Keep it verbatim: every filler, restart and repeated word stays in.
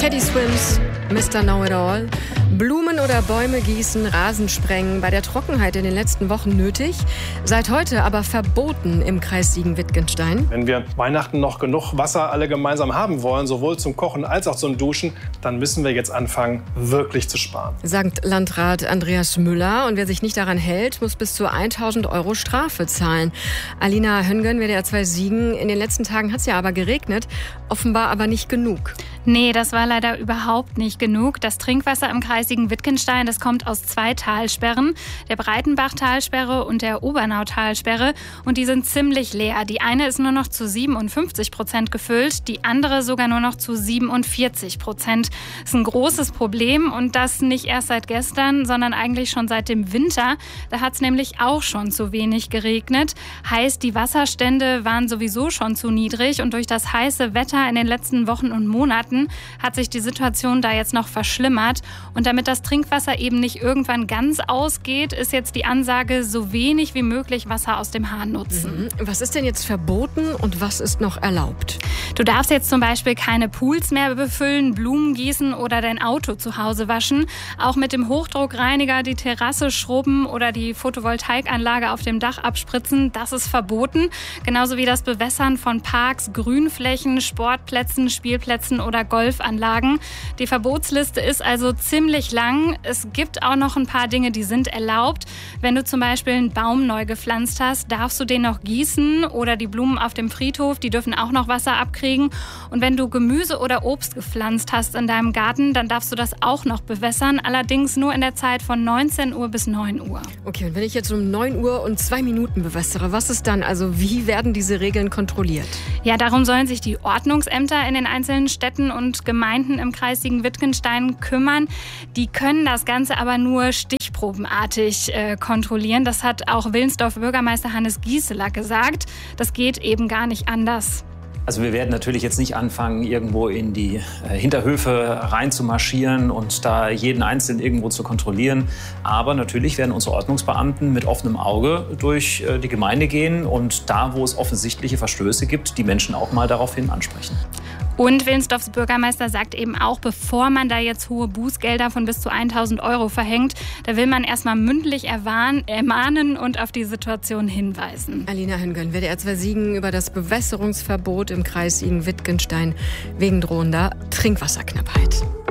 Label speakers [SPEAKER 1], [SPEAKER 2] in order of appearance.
[SPEAKER 1] Teddy Swims, Mister Know-it-all. Blumen oder Bäume gießen, Rasen sprengen, bei der Trockenheit in den letzten Wochen nötig, seit heute aber verboten im Kreis Siegen-Wittgenstein.
[SPEAKER 2] Wenn wir Weihnachten noch genug Wasser alle gemeinsam haben wollen, sowohl zum Kochen als auch zum Duschen, dann müssen wir jetzt anfangen, wirklich zu sparen.
[SPEAKER 1] Sagt Landrat Andreas Müller. Und wer sich nicht daran hält, muss bis zu tausend Euro Strafe zahlen. Alina Hönggen, W D R zwei Siegen. In den letzten Tagen hat es ja aber geregnet, offenbar aber nicht genug.
[SPEAKER 3] Nee, das war leider überhaupt nicht genug. Das Trinkwasser im Kreis Siegen-Wittgenstein, das kommt aus zwei Talsperren, der Breitenbach-Talsperre und der Obernau-Talsperre. Und die sind ziemlich leer. Die eine ist nur noch zu siebenundfünfzig Prozent gefüllt, die andere sogar nur noch zu siebenundvierzig Prozent. Das ist ein großes Problem und das nicht erst seit gestern, sondern eigentlich schon seit dem Winter. Da hat es nämlich auch schon zu wenig geregnet. Heißt, die Wasserstände waren sowieso schon zu niedrig und durch das heiße Wetter in den letzten Wochen und Monaten hat sich die Situation da jetzt noch verschlimmert. Und damit das Trinkwasser eben nicht irgendwann ganz ausgeht, ist jetzt die Ansage, so wenig wie möglich Wasser aus dem Hahn nutzen.
[SPEAKER 1] Mhm. Was ist denn jetzt verboten und was ist noch erlaubt?
[SPEAKER 3] Du darfst jetzt zum Beispiel keine Pools mehr befüllen, Blumen gießen oder dein Auto zu Hause waschen. Auch mit dem Hochdruckreiniger die Terrasse schrubben oder die Photovoltaikanlage auf dem Dach abspritzen, das ist verboten. Genauso wie das Bewässern von Parks, Grünflächen, Sportplätzen, Spielplätzen oder Golfanlagen. Die Verbotsliste ist also ziemlich lang. Es gibt auch noch ein paar Dinge, die sind erlaubt. Wenn du zum Beispiel einen Baum neu gepflanzt hast, darfst du den noch gießen oder die Blumen auf dem Friedhof, die dürfen auch noch Wasser abkriegen. Und wenn du Gemüse oder Obst gepflanzt hast in deinem Garten, dann darfst du das auch noch bewässern, allerdings nur in der Zeit von neunzehn Uhr bis neun Uhr.
[SPEAKER 1] Okay, und wenn ich jetzt um neun Uhr und zwei Minuten bewässere, was ist dann? Also wie werden diese Regeln kontrolliert?
[SPEAKER 3] Ja, darum sollen sich die Ordnungsämter in den einzelnen Städten und Gemeinden im Kreis Siegen-Wittgenstein kümmern. Die können das Ganze aber nur stichprobenartig äh, kontrollieren. Das hat auch Wilnsdorf-Bürgermeister Hannes Gieseler gesagt. Das geht eben gar nicht anders.
[SPEAKER 4] Also wir werden natürlich jetzt nicht anfangen, irgendwo in die äh, Hinterhöfe reinzumarschieren und da jeden Einzelnen irgendwo zu kontrollieren. Aber natürlich werden unsere Ordnungsbeamten mit offenem Auge durch äh, die Gemeinde gehen und da, wo es offensichtliche Verstöße gibt, die Menschen auch mal daraufhin ansprechen.
[SPEAKER 3] Und Wilnsdorfs Bürgermeister sagt eben auch, bevor man da jetzt hohe Bußgelder von bis zu tausend Euro verhängt, da will man erstmal mündlich erwarnen, ermahnen und auf die Situation hinweisen.
[SPEAKER 1] Alina Hönggen, W D R zwei Siegen über das Bewässerungsverbot im Kreis Siegen-Wittgenstein wegen drohender Trinkwasserknappheit.